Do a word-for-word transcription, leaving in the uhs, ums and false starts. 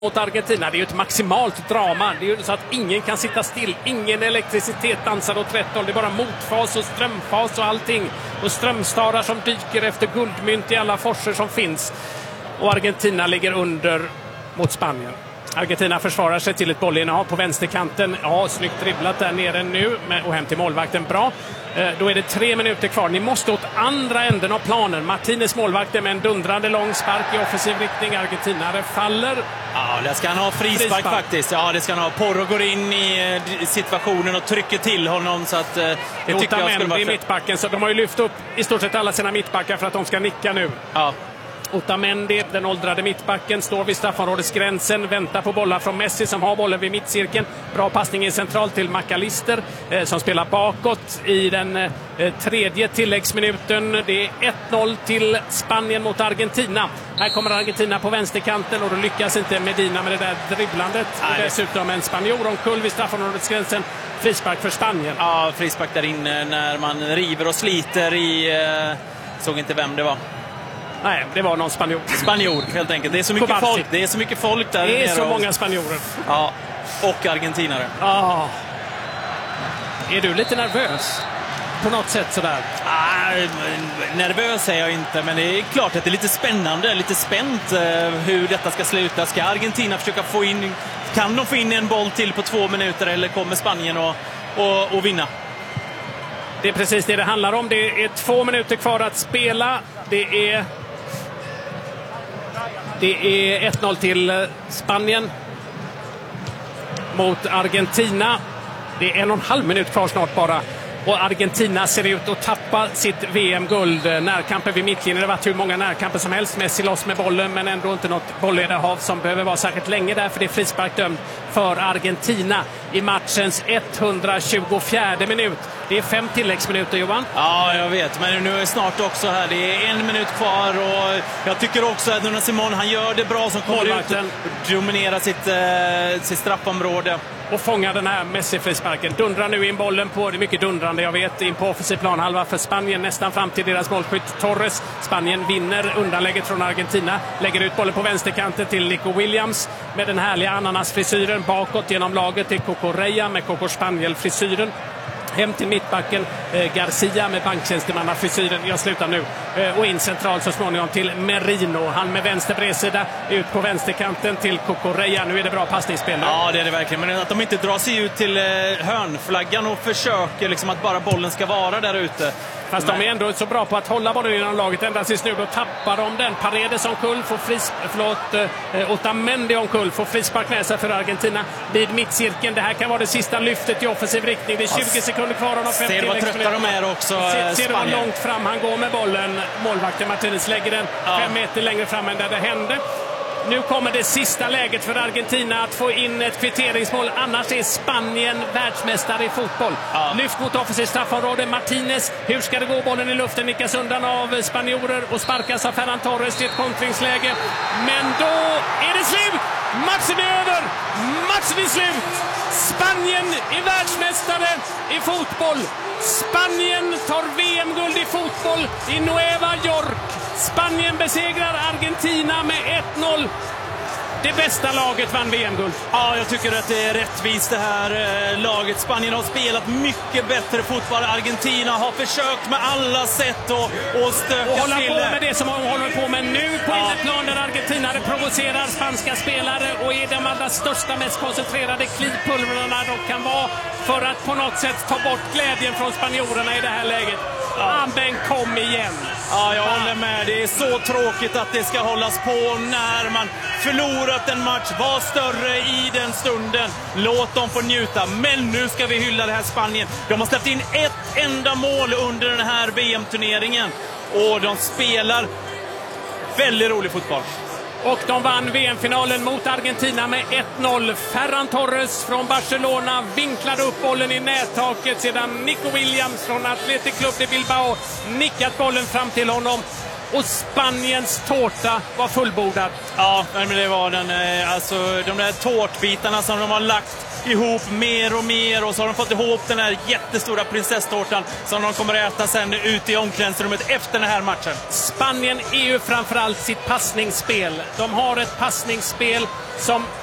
mot Argentina. Det är ju ett maximalt drama. Det är ju så att ingen kan sitta still. Ingen elektricitet dansar åt rätt håll. Det är bara motfas och strömfas och allting. Och strömstarar som dyker efter guldmynt i alla forser som finns. Och Argentina ligger under mot Spanien. Argentina försvarar sig till ett bollinnehav på vänsterkanten. Ja, snyggt dribblat där nere nu. Och hem till målvakten. Bra. Då är det tre minuter kvar. Ni måste åt andra änden av planen. Martinez målvakten med en dundrande lång spark i offensiv riktning. Argentinare faller. Ja, det ska han ha frispark, frispark faktiskt. Ja, det ska han ha. Porro går in i situationen och trycker till honom. Så att, det tycker jag skulle vara i mittbacken. Så de har ju lyft upp i stort sett alla sina mittbackar för att de ska nicka nu. Ja. Otamendi, den åldrade mittbacken, står vid straffområdesgränsen, väntar på bollar från Messi som har bollen vid mittcirkeln. Bra passning i centralt till McAllister eh, som spelar bakåt i den eh, tredje tilläggsminuten. Det är ett noll till Spanien mot Argentina. Här kommer Argentina på vänsterkanten och då lyckas inte Medina med det där dribblandet. Och dessutom en spanjor omkull vid straffområdesgränsen. Frispark för Spanien. Ja, frispark där inne när man river och sliter i... Eh, såg inte vem det var. Nej, det var någon spanjor. Spanjor, helt enkelt. Det är så mycket Kovacic. folk. Det är så mycket folk där. Det är så och... många spanjorer. Ja, och argentinare. Ah. Är du lite nervös? På något sätt sådär? Ah, nervös är jag inte, men det är klart att det är lite spännande, lite spänt eh, hur detta ska sluta. Ska Argentina försöka få in... Kan de få in en boll till på två minuter eller kommer Spanien att och, och vinna? Det är precis det det handlar om. Det är två minuter kvar att spela. Det är... Det är ett noll till Spanien mot Argentina. Det är en och en halv minut kvar snart bara. Och Argentina ser ut att tappa sitt V M-guld. Närkamper vid mittlinjen. Det har varit hur många närkamper som helst. Messi loss med bollen, men ändå inte något bollledarhav som behöver vara särskilt länge där. För det är frispark dömd för Argentina i matchens etthundratjugofjärde minut. Det är fem tilläggsminuter, Johan. Ja, jag vet. Men nu är det snart också här. Det är en minut kvar och jag tycker också att Nuno Simón, han gör det bra som kommer ut och dominerar sitt, eh, sitt straffområde. Och fångar den här Messi-frisparken. Dundrar nu in bollen på, det är mycket dundrande jag vet, in på offensiv planhalva för Spanien. Nästan fram till deras målskytt Torres. Spanien vinner undanlägget från Argentina. Lägger ut bollen på vänsterkanten till Nico Williams. Med den härliga ananasfrisyren bakåt genom laget till Cucurella med Coco Spaniel-frisyren. Hem till mittbacken eh, Garcia med banktjänstemannafrisyren. Jag slutar nu. Eh, och in centralt så småningom till Merino. Han med vänster bredsida ut på vänsterkanten till Cucurella. Nu är det bra passningsspel. Ja, det är det verkligen. Men att de inte drar sig ut till eh, hörnflaggan och försöker liksom att bara bollen ska vara där ute. Fast de är ändå så bra på att hålla bollen inom laget. Ända tills nu då tappar de den. Paredes omkull får fris... Förlåt. Eh, Otamendi omkull får frispark med sig för Argentina vid mittcirkeln. Det här kan vara det sista lyftet i offensiv riktning. Det är tjugo sekunder kvar av de fem ser vad trötta de är också. Ser, ser de långt fram. Han går med bollen. Målvakten Martinez lägger den ja. fem meter längre fram än där det hände. Nu kommer det sista läget för Argentina att få in ett kvitteringsmål. Annars är Spanien världsmästare i fotboll. Ja. Lyft mot offensivt straffområde. Martinez. Hur ska det gå? Bollen i luften nickas undan av spanjorer och sparkas av Ferran Torres i ett kontringsläge. Men då är det slut! Matchen är över! Matchen är slut! Spanien är världsmästare i fotboll. Spanien tar V M-guld i fotboll i Nueva York. Spanien besegrar Argentina med ett noll. Det bästa laget vann V M-guld. Ja, jag tycker att det är rättvist det här eh, laget. Spanien har spelat mycket bättre fotboll. Argentina har försökt med alla sätt och, och stöka och hålla till på med det som de håller på med nu på ja. Innerplan där Argentina provocerar spanska spelare och är de allra största, mest koncentrerade klipulvrarna de kan vara för att på något sätt ta bort glädjen från spanjorerna i det här läget. Ja. Men kom igen. Ja, jag håller med. Det är så tråkigt att det ska hållas på när man förlorat en match. Var större i den stunden. Låt dem få njuta. Men nu ska vi hylla det här Spanien. De har släppt in ett enda mål under den här V M-turneringen. Och de spelar väldigt rolig fotboll. Och de vann V M-finalen mot Argentina med ett noll. Ferran Torres från Barcelona vinklade upp bollen i nättaket sedan Nico Williams från Athletic Club de Bilbao nickat bollen fram till honom. och Spaniens tårta var fullbordad. Ja, men det var den. Alltså, de där tårtbitarna som de har lagt ihop mer och mer, och så har de fått ihop den här jättestora prinsesstårtan som de kommer att äta sen ut i omklädningsrummet efter den här matchen. Spanien är ju framförallt sitt passningsspel. De har ett passningsspel som